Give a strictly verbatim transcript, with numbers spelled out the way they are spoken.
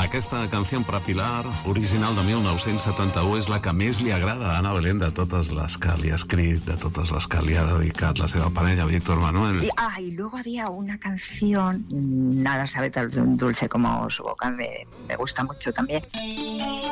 aquesta canció per a Pilar, original de mil nou-cents setanta-u, és la que més li agrada a Ana Belén de totes les que li ha escrit, de totes les que li ha dedicat la seva parella, Víctor Manuel. Y, ah, y luego había una canción, Nada sabe tan dulce como su boca, me, me gusta mucho también.